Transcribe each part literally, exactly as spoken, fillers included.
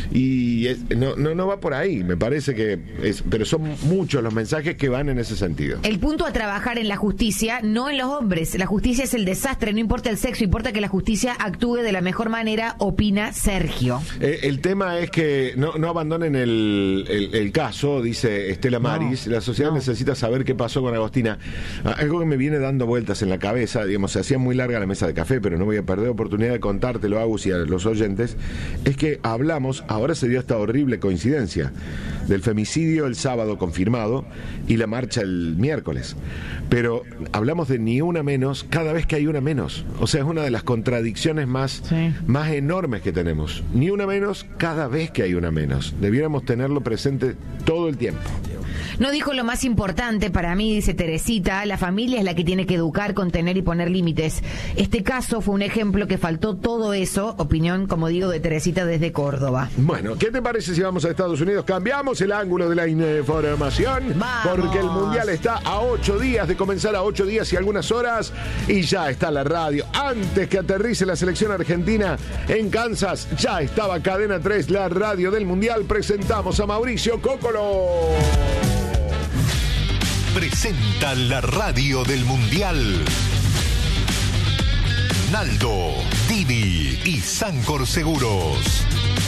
y es, no, no, no va por ahí, me parece que es, pero son muchos los mensajes que van en ese sentido. El punto a trabajar en la justicia, no en los hombres. La justicia es el desastre, no importa el sexo, importa que la justicia actúe de la mejor manera, opina Sergio. Eh, el tema es que no, no abandonen el, el, el caso, dice Estela Maris. No, la sociedad no. necesita saber qué pasó con Agostina. Algo que me viene dando vueltas en la cabeza, digamos, se hacía muy larga la mesa de café, pero no voy a perder oportunidad de contártelo, Agus, y a los oyentes, es que hablamos, ahora se dio esta horrible coincidencia, del femicidio el sábado confirmado y la marcha el miércoles. Pero hablamos de ni una menos cada vez que hay una menos. O sea, es una de las contradicciones más, sí. más enormes que tenemos. Ni una menos cada vez que hay una menos. Debiéramos tenerlo presente todo el tiempo. No dijo lo más importante para mí, dice Teresita, la familia es la que tiene que educar, contener y poner límites. Este caso fue un ejemplo que faltó todo eso, opinión, como digo, de Teresita desde Córdoba. Bueno, ¿qué te parece si vamos a Estados Unidos? Cambiamos el ángulo de la información, ¡vamos! Porque el Mundial está a ocho días de comenzar, a ocho días y algunas horas, y ya está la radio. Antes que aterrice la selección argentina en Kansas, ya estaba Cadena tres, la radio del Mundial. Presentamos a Mauricio Cocolo. Presenta la radio del Mundial. Naldo, Dini y Sancor Seguros.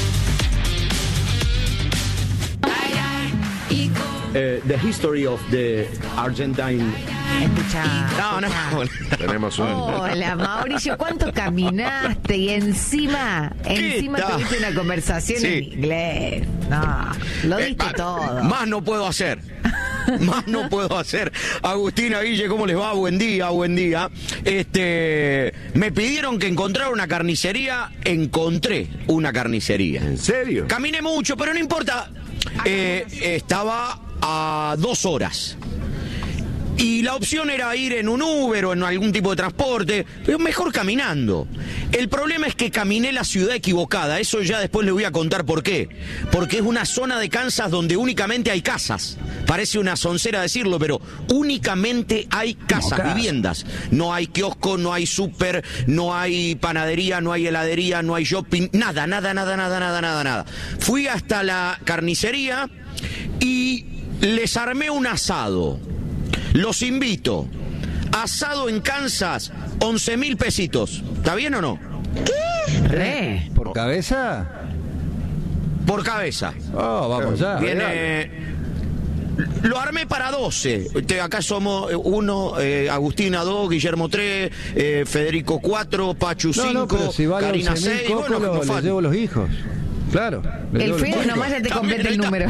Uh, the history of the Argentine. Escucha. No, no. Tenemos un. Hola, Mauricio, ¿cuánto caminaste? Y encima, encima tal? tuviste una conversación Sí. en inglés. No, lo diste Eh, todo. Más no puedo hacer. Más no puedo hacer. Agustina, Guille, ¿cómo les va? Buen día, buen día. Este, me pidieron que encontrara una carnicería. Encontré una carnicería. ¿En serio? Caminé mucho, pero no importa. Eh, estaba a dos horas. Y la opción era ir en un Uber o en algún tipo de transporte, pero mejor caminando. El problema es que caminé la ciudad equivocada, eso ya después les voy a contar por qué. Porque es una zona de Kansas donde únicamente hay casas. Parece una soncera decirlo, pero únicamente hay casas, no, viviendas. No hay kiosco, no hay súper, no hay panadería, no hay heladería, no hay shopping, nada, nada, nada, nada, nada, nada, nada. Fui hasta la carnicería y les armé un asado. Los invito. Asado en Kansas, once mil pesitos. ¿Está bien o no? ¿Qué? Re. ¿Por cabeza? Por cabeza. Oh, vamos ya. Viene. Lo armé para doce. Acá somos uno, eh, Agustina dos, Guillermo tres, eh, Federico cuatro, Pachu cinco, no, no, pero si vale Karina seis. Bueno, lo, no le llevo los hijos. Claro. El Fede nomás ya te completa el número.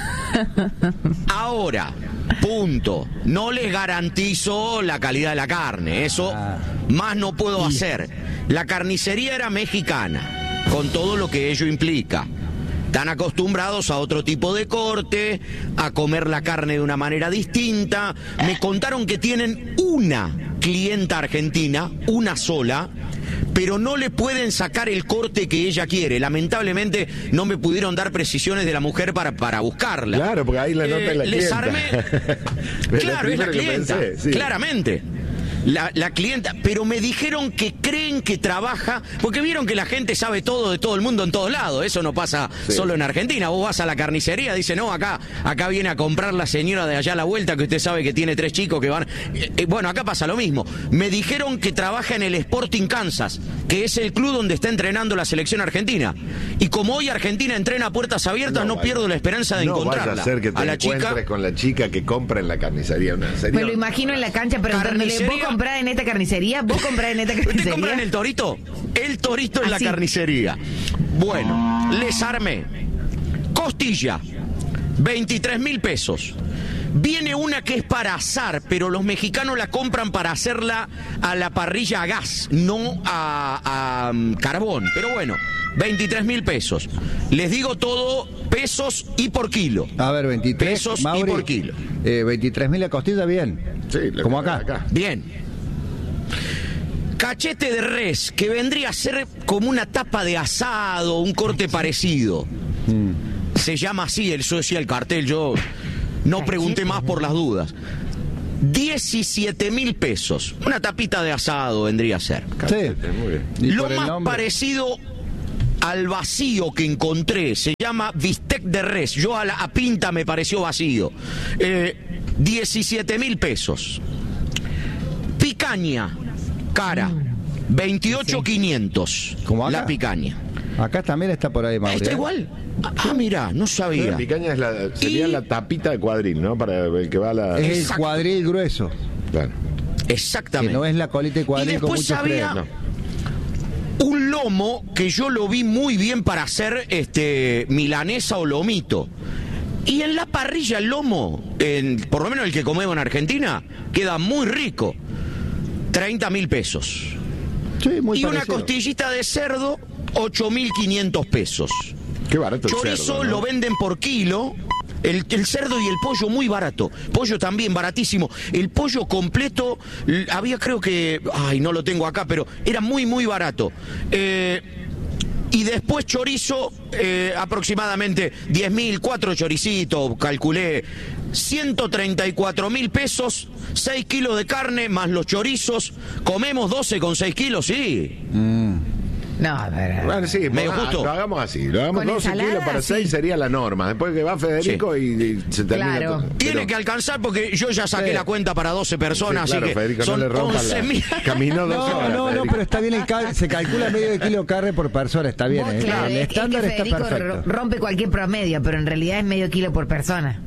Ahora, punto. No les garantizo la calidad de la carne. Eso ah. más no puedo hacer. La carnicería era mexicana, con todo lo que ello implica. Están acostumbrados a otro tipo de corte, a comer la carne de una manera distinta. Me contaron que tienen una clienta argentina, una sola, pero no le pueden sacar el corte que ella quiere. Lamentablemente no me pudieron dar precisiones de la mujer para, para buscarla. Claro, porque ahí la nota eh, es la les clienta. Armé... Claro, es la clienta, pensé, sí. Claramente. La, la clienta, pero me dijeron que creen que trabaja, porque vieron que la gente sabe todo de todo el mundo en todos lados, eso no pasa sí. solo en Argentina. Vos vas a la carnicería, dice, no, acá acá viene a comprar la señora de allá a la vuelta, que usted sabe que tiene tres chicos que van... Eh, eh, bueno, acá pasa lo mismo. Me dijeron que trabaja en el Sporting Kansas, que es el club donde está entrenando la selección argentina. Y como hoy Argentina entrena a puertas abiertas, no, no pierdo la esperanza de no encontrarla. Vaya a ser que te a la encuentres chica con la chica que compra en la carnicería. Una, sería... Me lo imagino en la cancha preguntándole, ¿vos comprás en esta carnicería? ¿Vos comprás en esta carnicería? ¿Usted compra en el Torito? El Torito en ¿Ah, la sí? carnicería. Bueno, les armé costilla, veintitrés mil pesos. Viene una que es para asar, pero los mexicanos la compran para hacerla a la parrilla a gas, no a, a um, carbón. Pero bueno, veintitrés mil pesos. Les digo todo, pesos y por kilo. A ver, veintitrés. Pesos Mauri, y por kilo. Eh, veintitrés mil la costilla, bien. Sí, como acá. acá. Bien. Cachete de res, que vendría a ser como una tapa de asado, un corte parecido. Mm. Se llama así, el eso decía el cartel, yo no pregunté más por las dudas. diecisiete mil pesos. Una tapita de asado vendría a ser. Sí. Lo más parecido al vacío que encontré, se llama bistec de res, yo a la a pinta me pareció vacío, eh, diecisiete mil pesos. Picaña, cara, veintiocho mil quinientos. ¿Cómo acá? La picaña. Acá también está por ahí, Mauricio. ¿Está igual? Ah, mirá, no sabía. La picaña es la, sería Y- la tapita de cuadril, ¿no? Para el que va a la... Es el Exacto. cuadril grueso, Eh, Claro. que Exactamente. no es la colita de Y cuadril como después muchos había creen. No. un lomo que yo lo vi muy bien para hacer este milanesa o lomito. Y en la parrilla el lomo, en, por lo menos el que comemos en Argentina, queda muy rico. treinta mil pesos. Sí, muy y una parecido. costillita de cerdo, ocho mil quinientos pesos. Qué barato el Chorizo cerdo, ¿no? lo venden por kilo. El, el cerdo y el pollo muy barato. Pollo también baratísimo. El pollo completo, l- había creo que... Ay, no lo tengo acá, pero era muy, muy barato. Eh, y después chorizo, eh, aproximadamente diez mil, cuatro choricitos, calculé. ciento treinta y cuatro mil pesos, seis kilos de carne más los chorizos. ¿Comemos doce con seis kilos? Sí. No, pero... Bueno, sí, Medio ah, justo. lo hagamos así. Lo hagamos Con doce ensalada, kilos para sí. seis sería la norma. Después que va Federico y, y se termina Claro. todo. Tiene Pero- que alcanzar porque yo ya saqué Sí. la cuenta para doce personas, Sí, claro, así que Federico, no son le rompan la- once mil. Caminó dos No, horas, no, no, Federico. pero está bien, el cal- se calcula medio de kilo de carne por persona, está bien. Vos, ¿eh? claro, el es- es estándar que está Federico perfecto. ro- rompe cualquier promedio, pero en realidad es medio kilo por persona.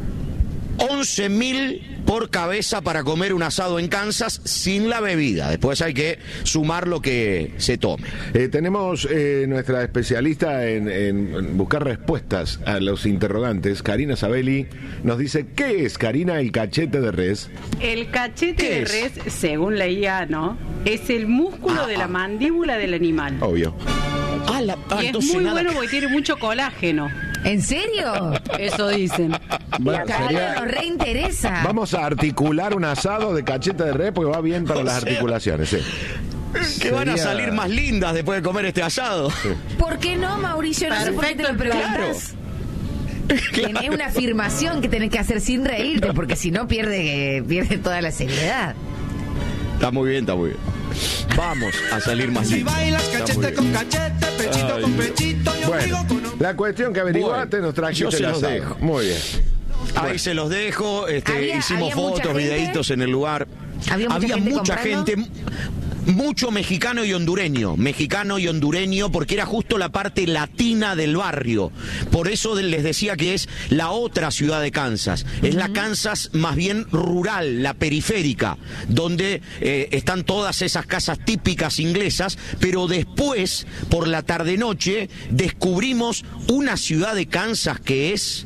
once mil por cabeza para comer un asado en Kansas sin la bebida. Después hay que sumar lo que se tome. Eh, tenemos eh, nuestra especialista en, en buscar respuestas a los interrogantes, Karina Sabelli, nos dice, ¿qué es, Karina, el cachete de res? El cachete ¿Qué de es? res, según la I A, ¿no? Es el músculo Ah, de la ah. mandíbula del animal. Obvio. Ah, la, ah, Y es entonces muy nada bueno que- porque tiene mucho colágeno. ¿En serio? Eso dicen. Bueno, Claro, sería- nos reinteresa. Vamos a articular un asado de cachete de res porque va bien para O las sea- articulaciones, sí. que van a Sería- salir más lindas después de comer este asado. ¿Por qué no, Mauricio? No sé por qué te lo Perfecto, preguntas. Tenés una afirmación que tenés que hacer sin reírte, porque si no pierde, pierde toda la seriedad. Está muy bien, está muy bien. Vamos a salir más Si lindos. bailas Está muy cachete bien. con cachete, pechito Ay, con Dios. pechito y ombligo Bueno, con ombligo. la cuestión que averiguaste Bueno, nos trajiste yo se el los asado. dejo. Muy bien. Ahí se los dejo, este, Había- hicimos había mucha fotos, gente. videitos en el lugar. Había mucha gente comprando. gente, mucho mexicano y hondureño, mexicano y hondureño, porque era justo la parte latina del barrio. Por eso de- les decía que es la otra ciudad de Kansas. Es la Kansas más bien rural, la periférica, donde eh, están todas esas casas típicas inglesas, pero después, por la tarde-noche, descubrimos una ciudad de Kansas que es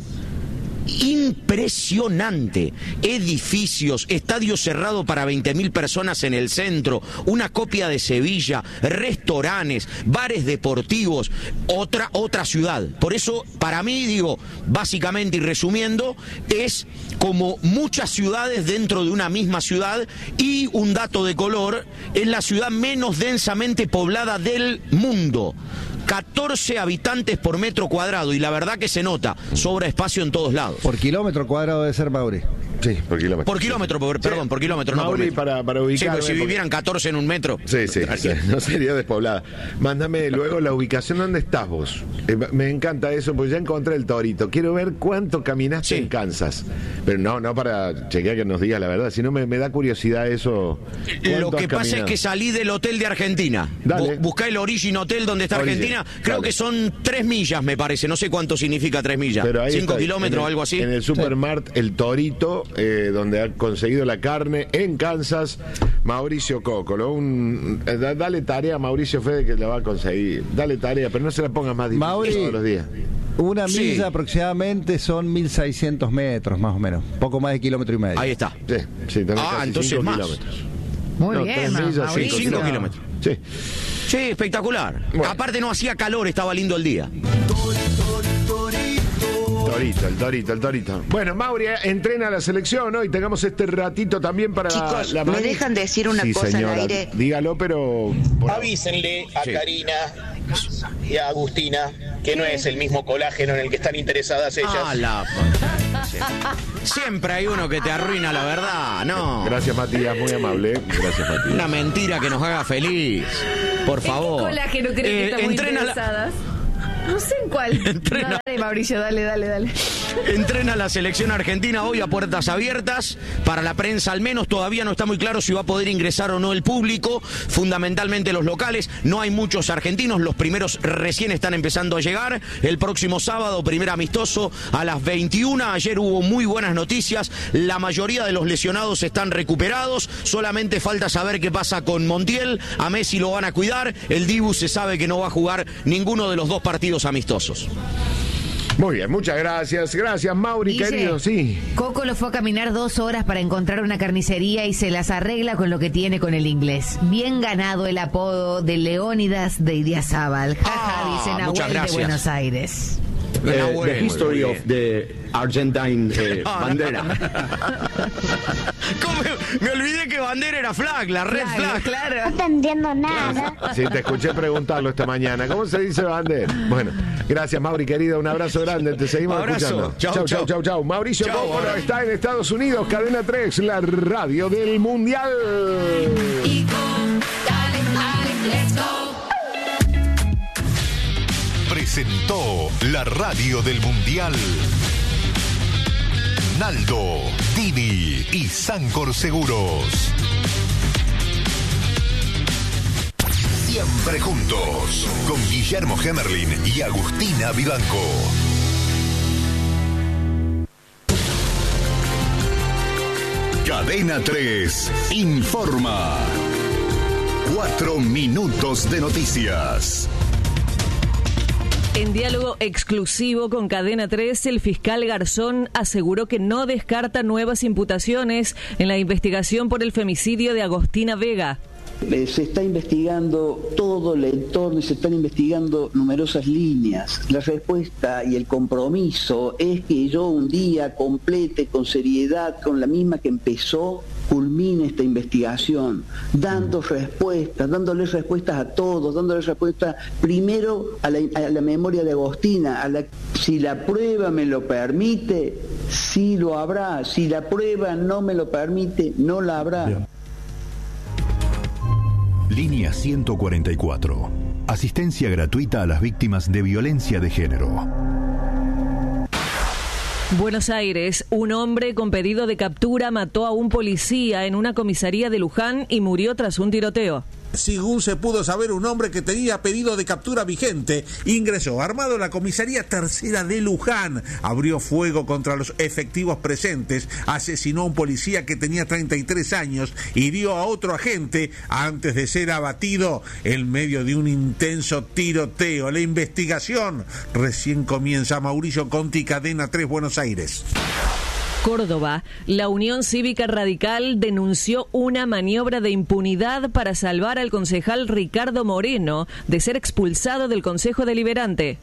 impresionante. Edificios, estadio cerrado para veinte mil personas en el centro, una copia de Sevilla, restaurantes, bares deportivos, otra, otra ciudad. Por eso, para mí, digo, básicamente y resumiendo, es como muchas ciudades dentro de una misma ciudad. Y un dato de color, es la ciudad menos densamente poblada del mundo. catorce habitantes por metro cuadrado, y la verdad que se nota, sobra espacio en todos lados. Por kilómetro cuadrado debe ser, Mauri. Sí, por kilómetro. Por kilómetro, por- perdón, por kilómetro, no por Mauri, metro. para, para Sí, ubicarme. pues si porque- vivieran catorce en un metro. Sí, sí, sí, no sería despoblada. Mándame luego la ubicación donde estás vos. Eh, me encanta eso, porque ya encontré el torito. Quiero ver cuánto caminaste Sí. en Kansas. Pero no, no para chequear que nos digas la verdad, sino me, me da curiosidad eso. Lo ¿Cuánto que has pasa es caminado? que salí del hotel de Argentina. Dale. Bu- Buscá el Origin Hotel donde está Origin, Argentina. Creo dale. que son tres millas, me parece. No sé cuánto significa tres millas. Pero ahí Cinco está, kilómetros en o el- algo así. En el Supermart, el Torito, eh, donde ha conseguido la carne en Kansas, Mauricio Cócolo. Un, eh, da- dale tarea a Mauricio Fede que la va a conseguir. Dale tarea, pero no se la pongas más difícil Mauri, todos los días. Una Sí. milla aproximadamente son mil seiscientos metros, más o menos. Poco más de kilómetro y medio. Ahí está. Sí, sí, tenés Ah, casi entonces cinco más. kilómetros. Muy No, bien, tres Ma- millas, Mauricio. cinco kilómetros. kilómetros. Sí. Sí, espectacular. Bueno. Aparte no hacía calor, estaba lindo el día. Torito, el Torito, el Torito. Bueno, Mauri eh, entrena a la selección, ¿no? Y tengamos este ratito también para Chicos, la ¿me mani- dejan decir una Sí, cosa al señora, aire? dígalo, pero... por- Avísenle a Sí. Karina y a Agustina que no es el mismo colágeno en el que están interesadas ellas. Ah, la... Sí. Siempre hay uno que te arruina la verdad, ¿no? Gracias, Matías, muy amable. Gracias, Matías. Una mentira que nos haga feliz. Por favor. ¿En qué colágeno creen Eh, que estamos entrena la- interesadas? No sé en cuál. Entrena. No, dale, Mauricio, dale, dale, dale. Entrena la selección argentina hoy a puertas abiertas. Para la prensa al menos todavía no está muy claro si va a poder ingresar o no el público, fundamentalmente los locales. No hay muchos argentinos, los primeros recién están empezando a llegar. El próximo sábado, primer amistoso a las veintiuna. Ayer hubo muy buenas noticias. La mayoría de los lesionados están recuperados. Solamente falta saber qué pasa con Montiel. A Messi lo van a cuidar. El Dibu se sabe que no va a jugar ninguno de los dos partidos amistosos. Muy bien, muchas gracias. Gracias, Mauri, Guille, querido. Sí. Coco lo fue a caminar dos horas para encontrar una carnicería y se las arregla con lo que tiene con el inglés. Bien ganado el apodo de Leónidas de Idiazábal. Jaja, Ah, dice muchas Nahuel de gracias. Buenos Aires. Uh, the history of the Argentine uh, bandera. ¿Cómo? Me olvidé que bandera era flag, la red Claro, flag. claro. No te entiendo nada. Sí, te escuché preguntarlo esta mañana. ¿Cómo se dice bandera? Bueno, gracias, Mauri, querido. Un abrazo grande. Te seguimos Abrazo. escuchando. Chau, chau, chau. chau, chau. Mauricio Chau, Cópolo ahora. está en Estados Unidos. Cadena tres, la radio del Mundial. Presentó la radio del Mundial. Naldo, Dini y Sancor Seguros. Siempre juntos. Con Guillermo Hemerlin y Agustina Vivanco. Cadena tres informa. Cuatro minutos de noticias. En diálogo exclusivo con Cadena tres, el fiscal Garzón aseguró que no descarta nuevas imputaciones en la investigación por el femicidio de Agostina Vega. Eh, se está investigando todo el entorno y se están investigando numerosas líneas. La respuesta y el compromiso es que yo un día complete con seriedad, con la misma que empezó, culmine esta investigación, dando respuestas, dándole respuestas a todos, dándole respuestas primero a la, a la memoria de Agostina, a la, si la prueba me lo permite, sí lo habrá, si la prueba no me lo permite, no la habrá. Bien. Línea ciento cuarenta y cuatro. Asistencia gratuita a las víctimas de violencia de género. Buenos Aires, un hombre con pedido de captura mató a un policía en una comisaría de Luján y murió tras un tiroteo. Según se pudo saber, un hombre que tenía pedido de captura vigente ingresó armado a la comisaría tercera de Luján, abrió fuego contra los efectivos presentes, asesinó a un policía que tenía treinta y tres años, hirió a otro agente antes de ser abatido en medio de un intenso tiroteo. La investigación recién comienza. Mauricio Conti, Cadena tres, Buenos Aires. Córdoba, la Unión Cívica Radical denunció una maniobra de impunidad para salvar al concejal Ricardo Moreno de ser expulsado del Consejo Deliberante.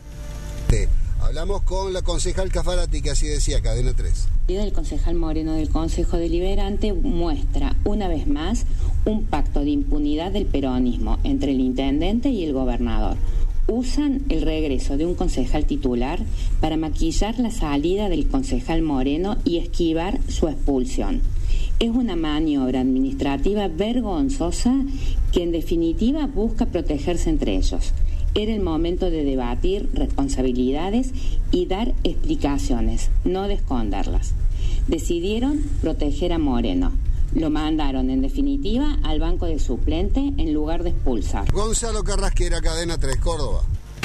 Hablamos con la concejal Cafarati, que así decía, Cadena tres. El concejal Moreno del Consejo Deliberante muestra una vez más un pacto de impunidad del peronismo entre el intendente y el gobernador. Usan el regreso de un concejal titular para maquillar la salida del concejal Moreno y esquivar su expulsión. Es una maniobra administrativa vergonzosa que en definitiva busca protegerse entre ellos. Era el momento de debatir responsabilidades y dar explicaciones, no de esconderlas. Decidieron proteger a Moreno. Lo mandaron, en definitiva, al banco de suplente en lugar de expulsar. Gonzalo Carrasquera, Cadena tres, Córdoba.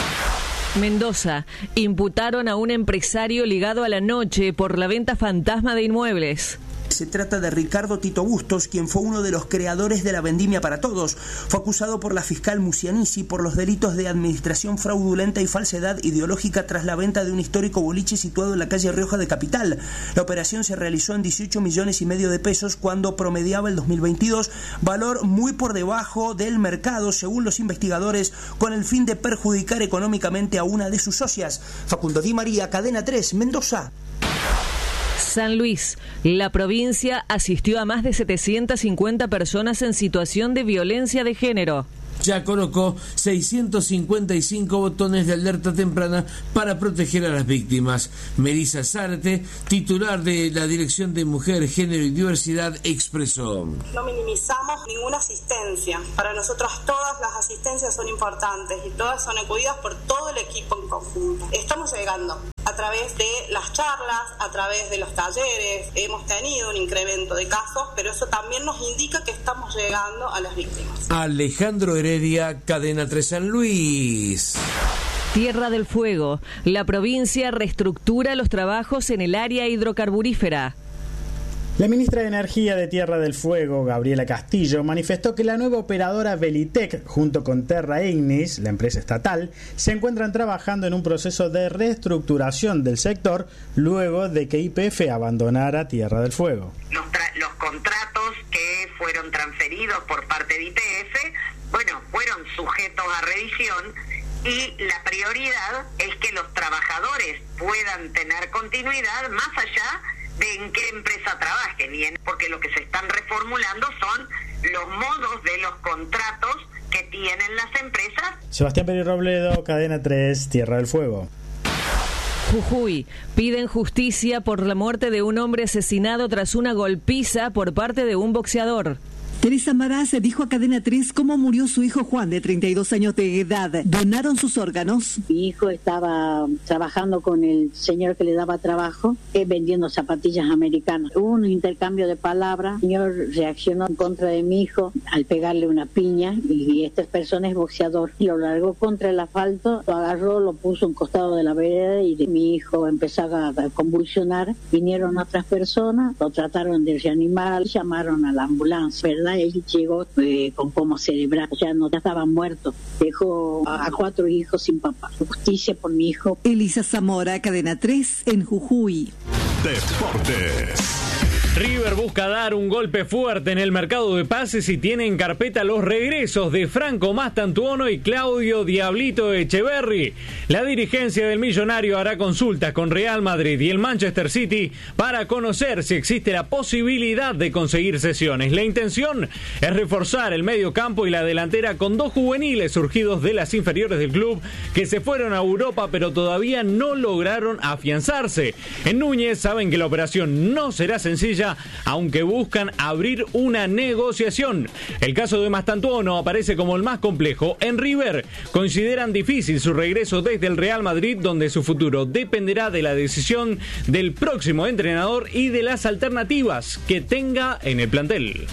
Mendoza, imputaron a un empresario ligado a la noche por la venta fantasma de inmuebles. Se trata de Ricardo Tito Bustos, quien fue uno de los creadores de la vendimia para todos. Fue acusado por la fiscal Musianisi por los delitos de administración fraudulenta y falsedad ideológica tras la venta de un histórico boliche situado en la calle Rioja de Capital. La operación se realizó en dieciocho millones y medio de pesos cuando promediaba el dos mil veintidós, valor muy por debajo del mercado, según los investigadores, con el fin de perjudicar económicamente a una de sus socias. Facundo Di María, Cadena tres, Mendoza. San Luis, la provincia asistió a más de setecientas cincuenta personas en situación de violencia de género. ya colocó seiscientos cincuenta y cinco botones de alerta temprana para proteger a las víctimas. Melissa Zárate, titular de la Dirección de Mujer, Género y Diversidad, expresó: no minimizamos ninguna asistencia. Para nosotras todas las asistencias son importantes y todas son acudidas por todo el equipo en conjunto. Estamos llegando a través de las charlas, a través de los talleres. Hemos tenido un incremento de casos, pero eso también nos indica que estamos llegando a las víctimas. Alejandro Heredia, Cadena tres San Luis. Tierra del Fuego. La provincia reestructura los trabajos en el área hidrocarburífera. La ministra de Energía de Tierra del Fuego, Gabriela Castillo, manifestó que la nueva operadora Belitec, junto con Terra Ignis, la empresa estatal, se encuentran trabajando en un proceso de reestructuración del sector luego de que Y P F abandonara Tierra del Fuego. Los, tra- los contratos que fueron transferidos por parte de Y P F, bueno, fueron sujetos a revisión y la prioridad es que los trabajadores puedan tener continuidad más allá de en qué empresa trabajen, bien, porque lo que se están reformulando son los modos de los contratos que tienen las empresas. Sebastián Peri Robledo, Cadena tres, Tierra del Fuego. Jujuy. Piden justicia por la muerte de un hombre asesinado tras una golpiza por parte de un boxeador. Teresa Maraz dijo a Cadena tres cómo murió su hijo Juan, de treinta y dos años de edad. ¿Donaron sus órganos? Mi hijo estaba trabajando con el señor que le daba trabajo, eh, vendiendo zapatillas americanas. Hubo un intercambio de palabras. El señor reaccionó en contra de mi hijo al pegarle una piña y esta persona es boxeador. Lo largó contra el asfalto, lo agarró, lo puso a un costado de la vereda y mi hijo empezó a convulsionar. Vinieron otras personas, lo trataron de reanimar, llamaron a la ambulancia, ¿verdad? Él llegó eh, con coma cerebral, ya no, ya estaba muerto. Dejó a, a cuatro hijos sin papá. Justicia por mi hijo. Elisa Zamora, Cadena tres, en Jujuy. Deportes. River busca dar un golpe fuerte en el mercado de pases y tiene en carpeta los regresos de Franco Mastantuono y Claudio Diablito Echeverri. La dirigencia del millonario hará consultas con Real Madrid y el Manchester City para conocer si existe la posibilidad de conseguir cesiones. La intención es reforzar el medio campo y la delantera con dos juveniles surgidos de las inferiores del club que se fueron a Europa pero todavía no lograron afianzarse. En Núñez saben que la operación no será sencilla, aunque buscan abrir una negociación. El caso de Mastantuono aparece como el más complejo. En River consideran difícil su regreso desde el Real Madrid, donde su futuro dependerá de la decisión del próximo entrenador y de las alternativas que tenga en el plantel.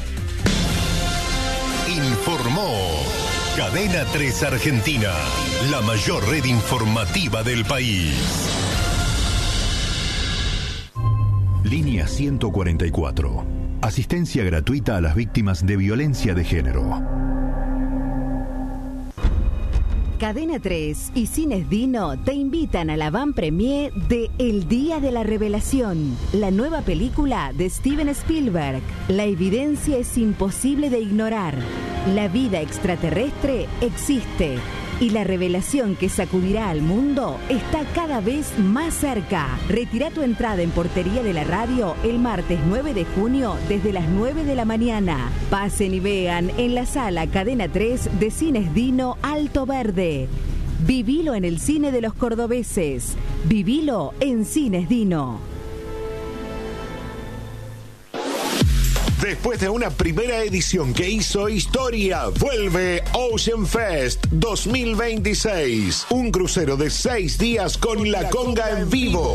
Informó Cadena tres Argentina, la mayor red informativa del país. Línea ciento cuarenta y cuatro. Asistencia gratuita a las víctimas de violencia de género. Cadena tres y Cines Dino te invitan a la van premier de El Día de la Revelación, la nueva película de Steven Spielberg. La evidencia es imposible de ignorar. La vida extraterrestre existe y la revelación que sacudirá al mundo está cada vez más cerca. Retira tu entrada en Portería de la Radio el martes nueve de junio desde las nueve de la mañana. Pasen y vean en la sala Cadena tres de Cines Dino Alto Verde. Vivilo en el cine de los cordobeses. Vivilo en Cines Dino. Después de una primera edición que hizo historia, vuelve Ocean Fest dos mil veintiséis. Un crucero de seis días con La Conga en vivo.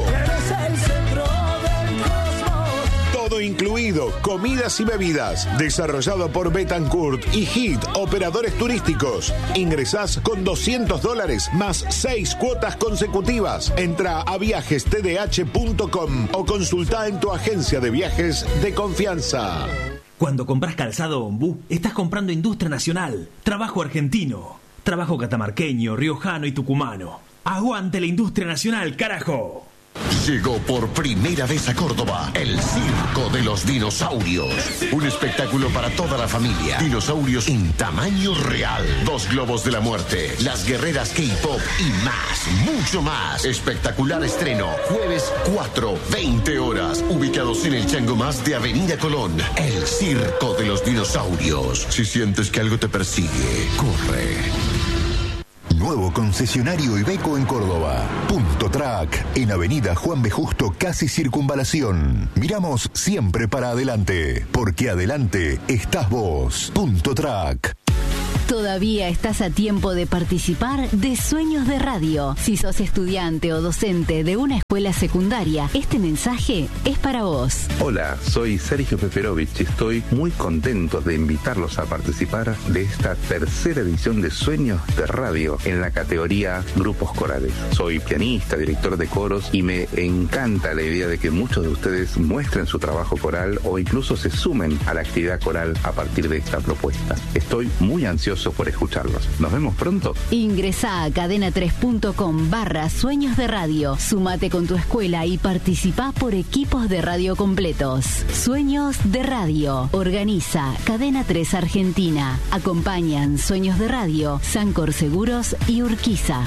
Todo incluido, comidas y bebidas. Desarrollado por Betancourt y Hit, operadores turísticos. Ingresás con doscientos dólares más seis cuotas consecutivas. Entra a viajes t d h punto com o consulta en tu agencia de viajes de confianza. Cuando compras calzado Ombú, estás comprando industria nacional, trabajo argentino, trabajo catamarqueño, riojano y tucumano. ¡Aguante la industria nacional, carajo! Llegó por primera vez a Córdoba el Circo de los Dinosaurios. Un espectáculo para toda la familia. Dinosaurios en tamaño real. Dos globos de la muerte. Las guerreras K-pop y más, mucho más. Espectacular estreno. Jueves cuatro, veinte horas. Ubicados en el Chango Más de Avenida Colón. El Circo de los Dinosaurios. Si sientes que algo te persigue, corre. Nuevo concesionario Iveco en Córdoba. Punto Track, en Avenida Juan B. Justo, casi Circunvalación. Miramos siempre para adelante, porque adelante estás vos. Punto Track. Todavía estás a tiempo de participar de Sueños de Radio. Si sos estudiante o docente de una escuela secundaria, este mensaje es para vos. Hola, soy Sergio Peperovich y estoy muy contento de invitarlos a participar de esta tercera edición de Sueños de Radio en la categoría Grupos Corales. Soy pianista, director de coros y me encanta la idea de que muchos de ustedes muestren su trabajo coral o incluso se sumen a la actividad coral a partir de esta propuesta. Estoy muy ansioso por escucharlos. Nos vemos pronto. Ingresá a cadena tres punto com barra Sueños de Radio. Sumate con tu escuela y participá por equipos de radio completos. Sueños de Radio. Organiza Cadena tres Argentina. Acompañan Sueños de Radio, Sancor Seguros y Urquiza.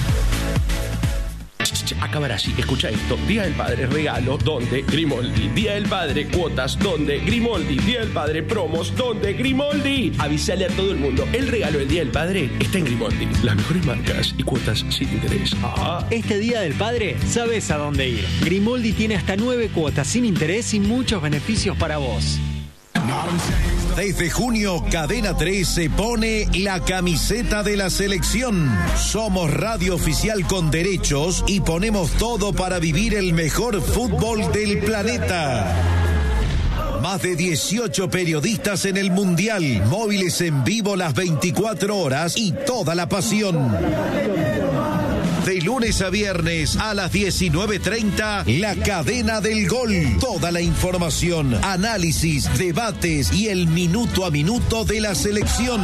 Acabará así, escucha esto. Día del Padre, regalo, donde Grimoldi. Día del Padre, cuotas, donde Grimoldi. Día del Padre, promos, donde Grimoldi. Avísale a todo el mundo, el regalo del Día del Padre está en Grimoldi. Las mejores marcas y cuotas sin interés. Ah. Este Día del Padre, sabes a dónde ir. Grimoldi tiene hasta nueve cuotas sin interés y muchos beneficios para vos. Desde junio, Cadena tres se pone la camiseta de la selección. Somos radio oficial con derechos y ponemos todo para vivir el mejor fútbol del planeta. Más de dieciocho periodistas en el Mundial, móviles en vivo las veinticuatro horas y toda la pasión. De lunes a viernes a las diecinueve treinta, La Cadena del Gol. Toda la información, análisis, debates y el minuto a minuto de la selección.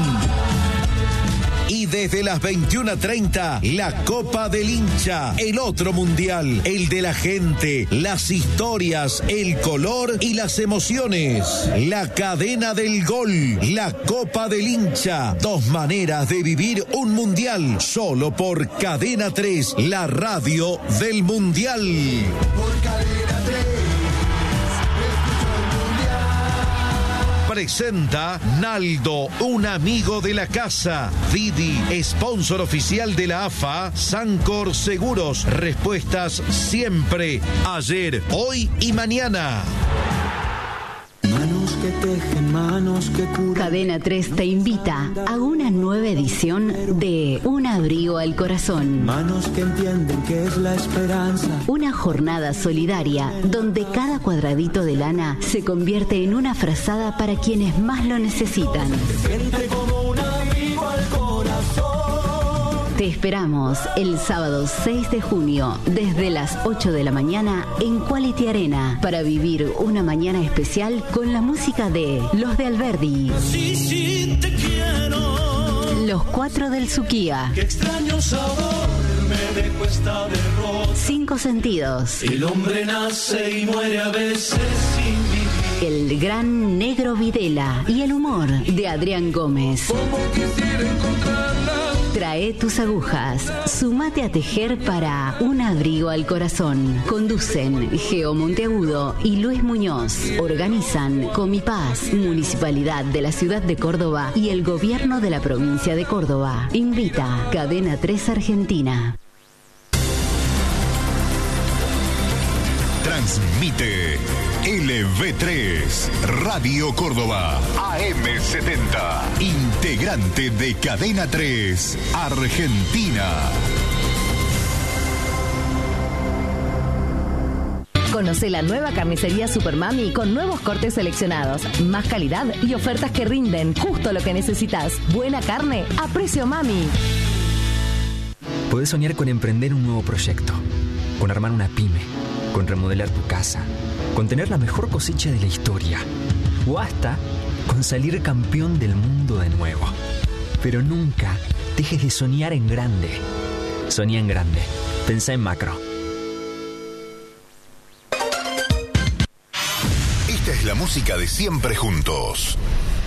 Y desde las veintiuna treinta, la Copa del Hincha, el otro mundial, el de la gente, las historias, el color y las emociones. La Cadena del Gol, la Copa del Hincha, dos maneras de vivir un mundial, solo por Cadena tres, la radio del mundial. Por Cadena tres. Presenta Naldo, un amigo de la casa. Didi, sponsor oficial de la A F A. Sancor Seguros, respuestas siempre, ayer, hoy y mañana. Manos que tejen, manos que curan. Cadena tres te invita a una nueva edición de Un abrigo al corazón. Manos que entienden que es la esperanza. Una jornada solidaria donde cada cuadradito de lana se convierte en una frazada para quienes más lo necesitan. Siente como un abrigo al corazón. Te esperamos el sábado seis de junio desde las ocho de la mañana en Quality Arena para vivir una mañana especial con la música de Los de Alberdi, sí, sí, te quiero. Los Cuatro del Suquía, qué extraño sabor me dejó esta derrota. Cinco Sentidos, el hombre nace y muere a veces sin vivir. El gran Negro Videla y el humor de Adrián Gómez. Como quisiera encontrarla. Trae tus agujas, sumate a tejer para Un abrigo al corazón. Conducen Geo Monteagudo y Luis Muñoz. Organizan Comipaz, Municipalidad de la Ciudad de Córdoba y el Gobierno de la Provincia de Córdoba. Invita Cadena tres Argentina. Transmite L V tres, Radio Córdoba, A M setenta, integrante de Cadena tres, Argentina. Conoce la nueva carnicería Supermami con nuevos cortes seleccionados, más calidad y ofertas que rinden justo lo que necesitas. Buena carne a precio mami. Podés soñar con emprender un nuevo proyecto, con armar una pyme, con remodelar tu casa, con tener la mejor cosecha de la historia o hasta con salir campeón del mundo de nuevo. Pero nunca dejes de soñar en grande. Soñá en grande. Pensá en macro. Esta es la música de Siempre Juntos.